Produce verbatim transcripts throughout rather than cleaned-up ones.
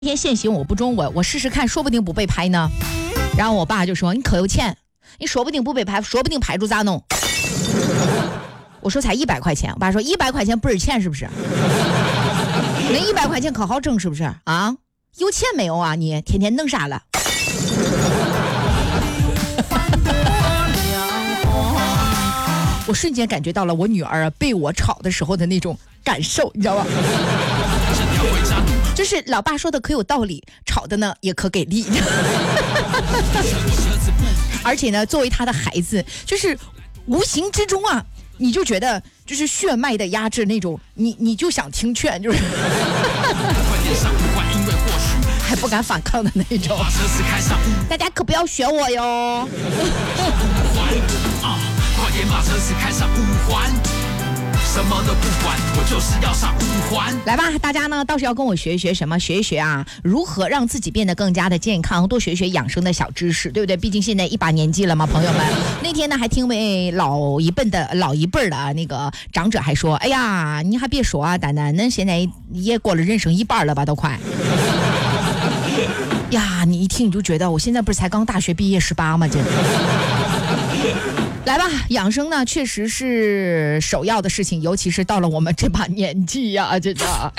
天现行我不中，我我试试看，说不定不被拍呢。然后我爸就说：“你可有钱，你说不定不被拍，说不定拍住咋弄？”我说才一百块钱，我爸说一百块钱不是钱是不是？那一百块钱可好挣是不是啊？有钱没有啊？你天天弄啥了？我瞬间感觉到了我女儿被我吵的时候的那种感受，你知道吧？就是老爸说的可有道理，吵的呢也可给力。而且呢，作为他的孩子，就是无形之中啊，你就觉得就是血脉的压制那种，你你就想听劝，就是还不敢反抗的那种。大家可不要学我哟。快点把车子开上五环，什么都不管，我就是要上五环。来吧，大家呢倒是要跟我学一学什么？学一学啊，如何让自己变得更加的健康，多学学养生的小知识，对不对？毕竟现在一把年纪了嘛，朋友们。那天呢还听位老一辈的老一辈的啊那个长者还说：“哎呀，你还别说啊，丹丹，那现在也过了人生一半了吧，都快。”呀，你一听你就觉得我现在不是才刚大学毕业十八吗？这。来吧，养生呢确实是首要的事情，尤其是到了我们这把年纪呀、啊，真的啊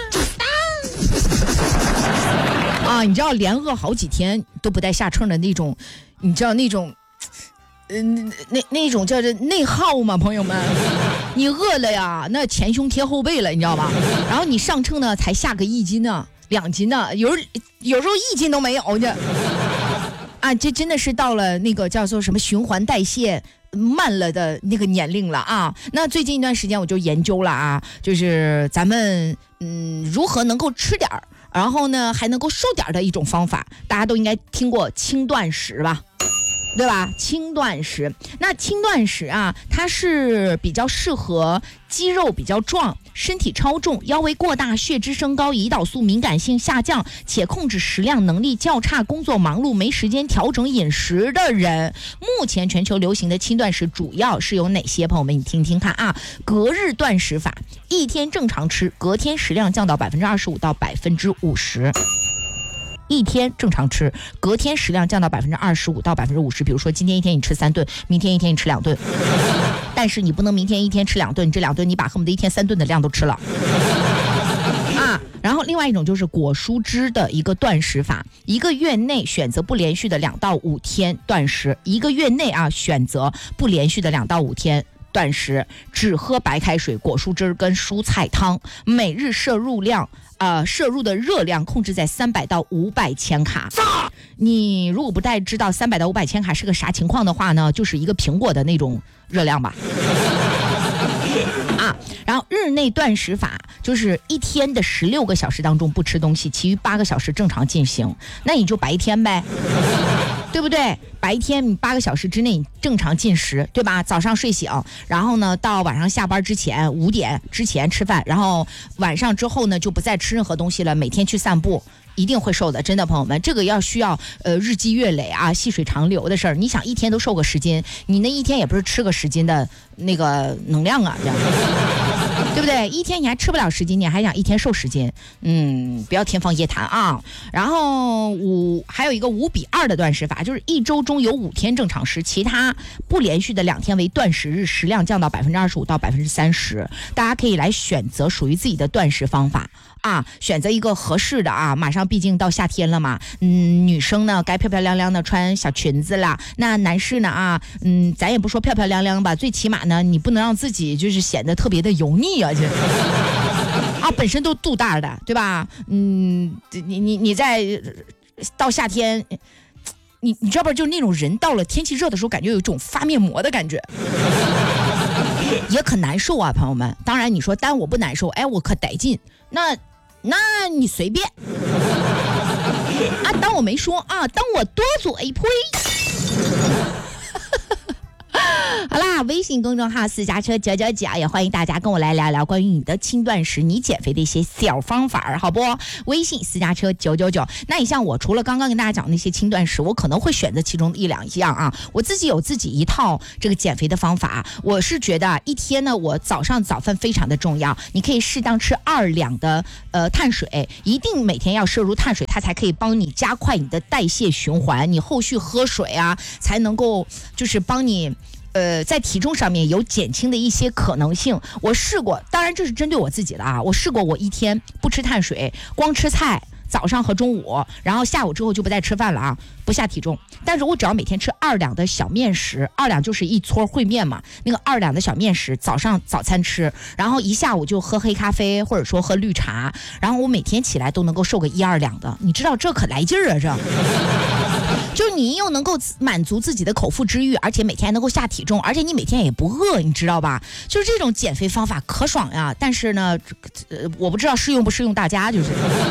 啊！你知道连饿好几天都不带下秤的那种，你知道那种，嗯、呃，那那种叫做内耗吗？朋友们，你饿了呀，那前胸贴后背了，你知道吧？然后你上秤呢，才下个一斤呢，两斤呢，有有时候一斤都没有呢。啊，这真的是到了那个叫做什么循环代谢慢了的那个年龄了啊！那最近一段时间我就研究了啊，就是咱们嗯如何能够吃点儿，然后呢还能够瘦点的一种方法，大家都应该听过轻断食吧？对吧？轻断食，那轻断食啊，它是比较适合肌肉比较壮、身体超重、腰围过大、血脂升高、胰岛素敏感性下降，且控制食量能力较差、工作忙碌没时间调整饮食的人。目前全球流行的轻断食主要是有哪些？朋友们，你听听看啊！隔日断食法，一天正常吃，隔天食量降到百分之二十五到百分之五十。一天正常吃，隔天食量降到百分之二十五到百分之五十。比如说今天一天你吃三顿，明天一天你吃两顿，但是你不能明天一天吃两顿，这两顿你把恨不得一天三顿的量都吃了啊。然后另外一种就是果蔬汁的一个断食法，一个月内选择不连续的两到五天断食，一个月内啊选择不连续的两到五天。断食，只喝白开水、果蔬汁跟蔬菜汤，每日摄入量，呃，摄入的热量控制在三百到五百千卡。你如果不太知道三百到五百千卡是个啥情况的话呢，就是一个苹果的那种热量吧。啊，然后日内断食法就是一天的十六个小时当中不吃东西，其余八个小时正常进行。那你就白天呗。对不对？白天你八个小时之内正常进食，对吧？早上睡醒，然后呢，到晚上下班之前五点之前吃饭，然后晚上之后呢就不再吃任何东西了。每天去散步，一定会瘦的，真的，朋友们，这个要需要呃日积月累啊，细水长流的事儿。你想一天都瘦个十斤，你那一天也不是吃个十斤的那个能量啊，这样。对不对？一天你还吃不了十斤，你还想一天瘦十斤？嗯，不要天方夜谭啊。然后五还有一个五比二的断食法，就是一周中有五天正常食，其他不连续的两天为断食日，食量降到百分之二十五到百分之三十。大家可以来选择属于自己的断食方法啊，选择一个合适的啊。马上毕竟到夏天了嘛，嗯，女生呢该漂漂亮亮的穿小裙子啦。那男士呢啊，嗯，咱也不说漂漂亮亮吧，最起码呢，你不能让自己就是显得特别的油腻啊。啊，本身都肚大的，对吧？嗯，你你你在到夏天，你你知道不？就是那种人到了天气热的时候，感觉有一种发面膜的感觉，也可难受啊，朋友们。当然，你说单我不难受，哎，我可带劲，那那你随便啊，当我没说啊，当我多嘴呸。 好啦，微信公众号私家车九九九，也欢迎大家跟我来聊聊关于你的轻断食、你减肥的一些小方法，好不？微信私家车九九九。那你像我，除了刚刚跟大家讲那些轻断食，我可能会选择其中一两样啊。我自己有自己一套这个减肥的方法。我是觉得一天呢，我早上早饭非常的重要，你可以适当吃二两的呃碳水，一定每天要摄入碳水，它才可以帮你加快你的代谢循环，你后续喝水啊，才能够就是帮你。呃，在体重上面有减轻的一些可能性。我试过，当然这是针对我自己的啊。我试过，我一天不吃碳水，光吃菜，早上和中午，然后下午之后就不再吃饭了啊，不下体重。但是我只要每天吃二两的小面食，二两就是一撮烩面嘛，那个二两的小面食，早上早餐吃，然后一下午就喝黑咖啡或者说喝绿茶，然后我每天起来都能够瘦个一二两的，你知道这可来劲儿啊，这。就是你又能够满足自己的口腹之欲，而且每天还能够下体重，而且你每天也不饿，你知道吧？就是这种减肥方法可爽呀！但是呢，呃，我不知道适用不适用大家，就是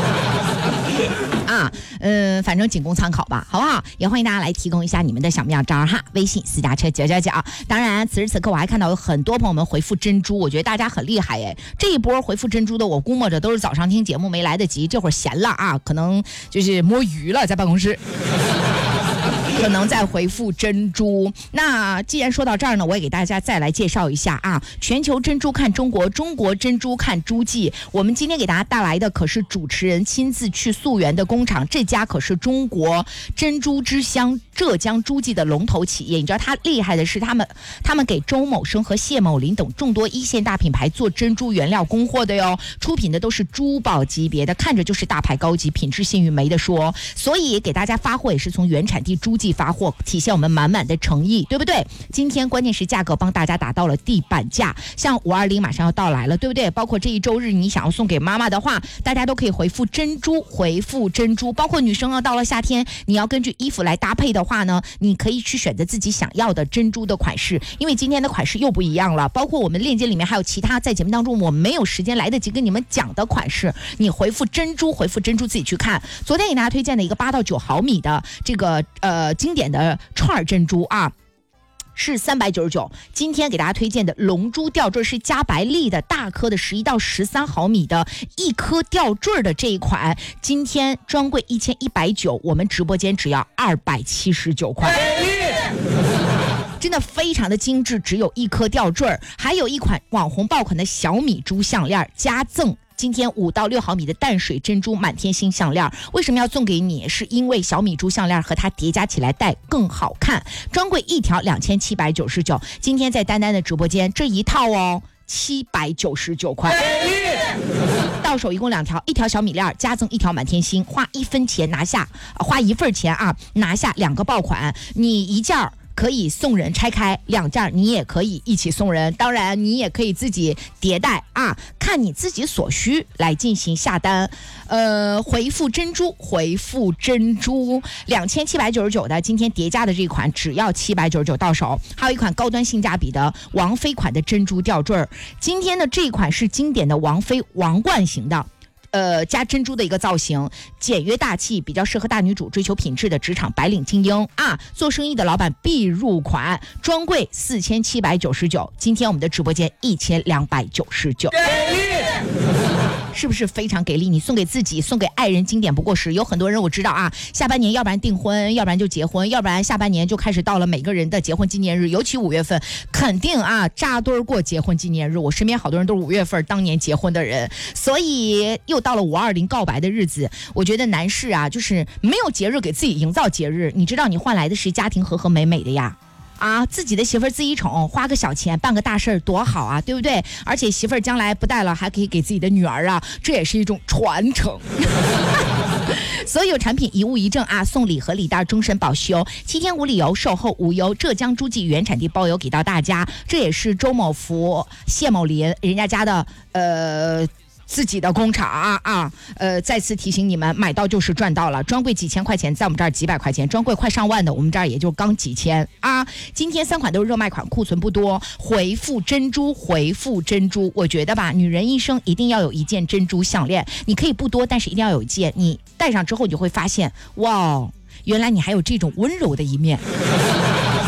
啊，嗯、呃，反正仅供参考吧，好不好？也欢迎大家来提供一下你们的小妙招哈。微信私家车九九九。当然，此时此刻我还看到有很多朋友们回复珍珠，我觉得大家很厉害哎。这一波回复珍珠的，我估摸着都是早上听节目没来得及，这会儿闲了啊，可能就是摸鱼了，在办公室。可能在回复珍珠。那既然说到这儿呢，我也给大家再来介绍一下啊，全球珍珠看中国，中国珍珠看诸暨。我们今天给大家带来的可是主持人亲自去溯源的工厂，这家可是中国珍珠之乡浙江诸暨的龙头企业。你知道他厉害的是，他们他们给周某生和谢某林等众多一线大品牌做珍珠原料供货的哟，出品的都是珠宝级别的，看着就是大牌高级，品质信誉没得说。所以给大家发货也是从原产地诸暨发货，体现我们满满的诚意，对不对？今天关键是价格帮大家打到了地板价，像五二零马上要到来了，对不对？包括这一周日你想要送给妈妈的话，大家都可以回复珍珠，回复珍珠。包括女生啊，到了夏天你要根据衣服来搭配的话呢，你可以去选择自己想要的珍珠的款式，因为今天的款式又不一样了。包括我们链接里面还有其他在节目当中我没有时间来得及跟你们讲的款式，你回复珍珠，回复珍珠自己去看。昨天给大家推荐的一个八到九毫米的这个呃经典的串珍珠啊，是三百九十九。今天给大家推荐的龙珠吊坠是加白粒的大颗的十一到十三毫米的一颗吊坠的这一款，今天专柜一千一百九，我们直播间只要二百七十九块。真的非常的精致，只有一颗吊坠。还有一款网红爆款的小米珠项链加赠今天五到六毫米的淡水珍珠满天星项链。为什么要送给你？是因为小米珠项链和它叠加起来戴更好看。专柜一条两千七百九十九，今天在丹丹的直播间这一套哦七百九十九块。到手一共两条，一条小米链加赠一条满天星，花一分钱拿下，花一份钱啊拿下两个爆款，你一件儿可以送人拆开，两件你也可以一起送人，当然你也可以自己迭代啊，看你自己所需来进行下单。呃，回复珍珠，回复珍珠，两千七百九十九的今天叠加的这款只要七百九十九到手。还有一款高端性价比的王菲款的珍珠吊坠，今天的这一款是经典的王菲王冠型的。呃，加珍珠的一个造型，简约大气，比较适合大女主追求品质的职场白领精英啊，做生意的老板必入款。专柜四千七百九十九，今天我们的直播间一千两百九十九。是不是非常给力？你送给自己，送给爱人，经典不过时。有很多人我知道啊，下半年要不然订婚，要不然就结婚，要不然下半年就开始到了每个人的结婚纪念日，尤其五月份，肯定啊扎堆过结婚纪念日。我身边好多人都是五月份当年结婚的人，所以又到了五二零告白的日子。我觉得男士啊，就是没有节日给自己营造节日，你知道你换来的是家庭和和美美的呀。啊，自己的媳妇儿自己宠，花个小钱办个大事儿多好啊，对不对？而且媳妇儿将来不带了，还可以给自己的女儿啊，这也是一种传承。所有产品一物一证啊，送礼盒礼袋终身保修，七天无理由，售后无忧，浙江诸暨原产地包邮给到大家。这也是周某福、谢某林人家家的呃。自己的工厂啊啊，呃，再次提醒你们，买到就是赚到了。专柜几千块钱，在我们这儿几百块钱；专柜快上万的，我们这儿也就刚几千啊。今天三款都是热卖款，库存不多。回复珍珠，回复珍珠。我觉得吧，女人一生一定要有一件珍珠项链，你可以不多，但是一定要有一件。你戴上之后，你就会发现，哇，原来你还有这种温柔的一面。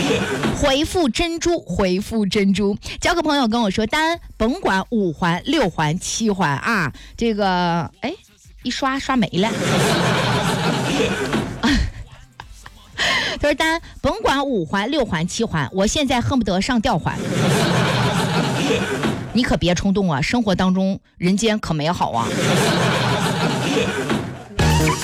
回复珍珠，回复珍珠。交个朋友跟我说，单甭管五环、六环、七环啊，这个哎，一刷刷没了。他说单甭管五环、六环、七环，我现在恨不得上吊环。你可别冲动啊，生活当中人间可美好啊。